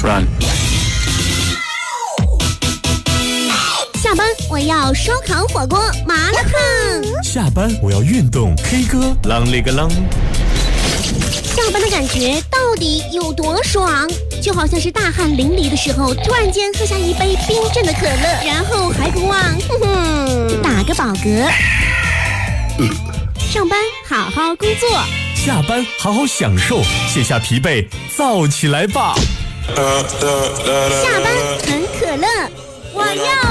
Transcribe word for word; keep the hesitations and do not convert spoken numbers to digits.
Run。 下班我要烧烤火锅麻辣烫。 下班我要运动 K 歌啷里个啷。 下班的感觉到底有多爽？就好像是大汗淋漓的时候，突然间喝下一杯冰镇的可乐，然后还不忘哼哼打个饱嗝。上班好好工作， 下班好好享受，卸下疲惫，造起来吧。 下班很可乐，我要。